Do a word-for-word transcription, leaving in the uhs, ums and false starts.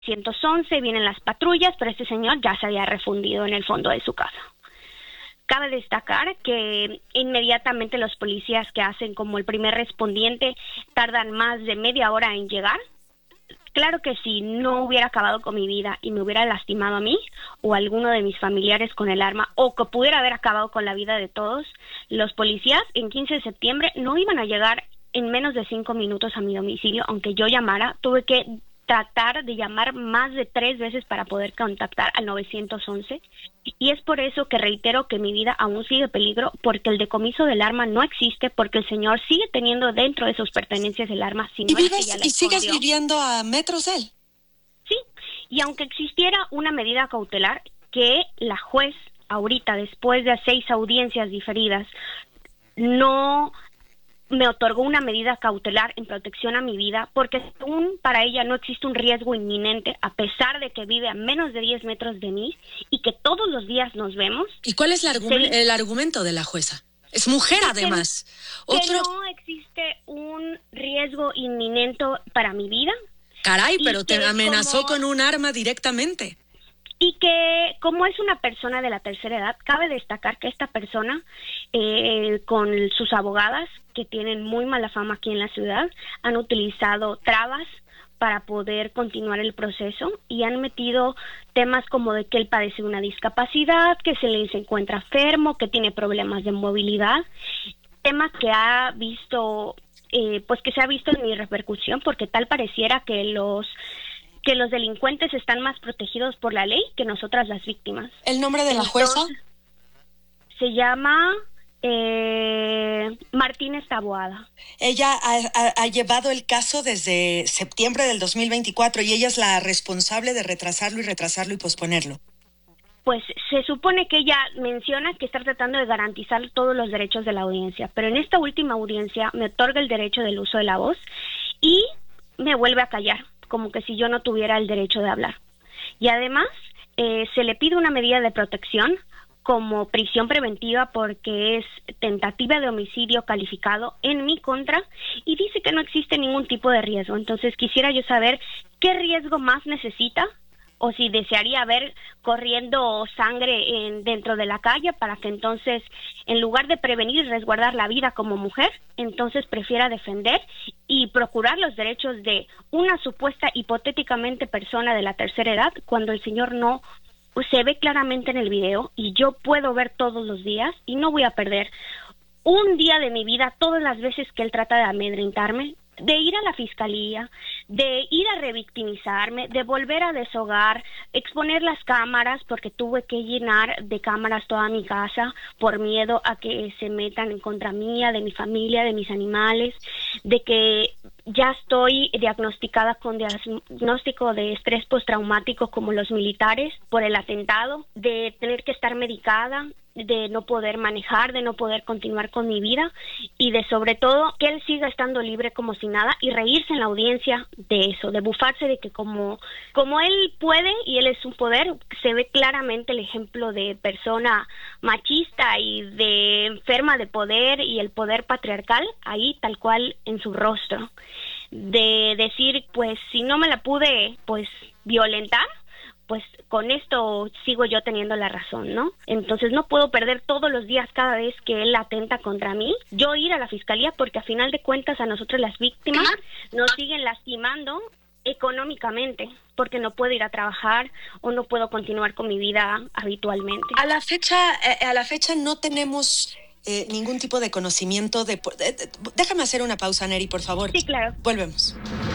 ciento once, vienen las patrullas, pero este señor ya se había refundido en el fondo de su casa. Cabe destacar que inmediatamente los policías que hacen como el primer respondiente tardan más de media hora en llegar. Claro que si no hubiera acabado con mi vida y me hubiera lastimado a mí o a alguno de mis familiares con el arma, o que pudiera haber acabado con la vida de todos, los policías en quince de septiembre no iban a llegar en menos de cinco minutos a mi domicilio, aunque yo llamara. Tuve que tratar de llamar más de tres veces para poder contactar al nueve once, y es por eso que reitero que mi vida aún sigue en peligro, porque el decomiso del arma no existe, porque el señor sigue teniendo dentro de sus pertenencias el arma. Si no ¿Y, vives, es que ya la y sigues escondió. viviendo a metros de él? Sí, y aunque existiera una medida cautelar que la juez ahorita, después de seis audiencias diferidas, no me otorgó una medida cautelar en protección a mi vida, porque aún para ella no existe un riesgo inminente, a pesar de que vive a menos de diez metros de mí y que todos los días nos vemos. ¿Y cuál es el, argumen- el argumento de la jueza? Es mujer, además. Que, Otro... que no existe un riesgo inminente para mi vida. Caray, pero te amenazó como... con un arma directamente. Y que como es una persona de la tercera edad, cabe destacar que esta persona, eh, con sus abogadas, que tienen muy mala fama aquí en la ciudad, han utilizado trabas para poder continuar el proceso y han metido temas como de que él padece una discapacidad, que se le encuentra enfermo, que tiene problemas de movilidad, temas que ha visto, eh, pues que se ha visto en mi repercusión, porque tal pareciera que los que los delincuentes están más protegidos por la ley que nosotras las víctimas. ¿El nombre de la jueza? Se llama eh, Martínez Taboada. Ella ha, ha, ha llevado el caso desde septiembre del dos mil veinticuatro y ella es la responsable de retrasarlo y retrasarlo y posponerlo. Pues se supone que ella menciona que está tratando de garantizar todos los derechos de la audiencia, pero en esta última audiencia me otorga el derecho del uso de la voz y me vuelve a callar, como que si yo no tuviera el derecho de hablar. Y además, eh, se le pide una medida de protección como prisión preventiva porque es tentativa de homicidio calificado en mi contra y dice que no existe ningún tipo de riesgo. Entonces quisiera yo saber qué riesgo más necesita, o si desearía ver corriendo sangre en, dentro de la calle para que entonces, en lugar de prevenir y resguardar la vida como mujer, entonces prefiera defender y procurar los derechos de una supuesta hipotéticamente persona de la tercera edad, cuando el señor no se ve claramente en el video y yo puedo ver todos los días y no voy a perder un día de mi vida todas las veces que él trata de amedrentarme, de ir a la fiscalía, de ir a revictimizarme, de volver a deshogar, exponer las cámaras, porque tuve que llenar de cámaras toda mi casa por miedo a que se metan en contra mía, de mi familia, de mis animales, de que ya estoy diagnosticada con diagnóstico de estrés postraumático como los militares por el atentado, de tener que estar medicada, de no poder manejar, de no poder continuar con mi vida y de sobre todo que él siga estando libre como si nada y reírse en la audiencia de eso, de bufarse de que como, como él puede y él es un poder, se ve claramente el ejemplo de persona machista y de enferma de poder y el poder patriarcal ahí tal cual en su rostro, de decir pues si no me la pude pues violentar, pues con esto sigo yo teniendo la razón, ¿no? Entonces no puedo perder todos los días cada vez que él atenta contra mí, yo ir a la fiscalía porque a final de cuentas a nosotros las víctimas nos siguen lastimando económicamente porque no puedo ir a trabajar o no puedo continuar con mi vida habitualmente. A la fecha, eh, a la fecha no tenemos eh, ningún tipo de conocimiento de, de, de... Déjame hacer una pausa, Neri, por favor. Sí, claro. Volvemos.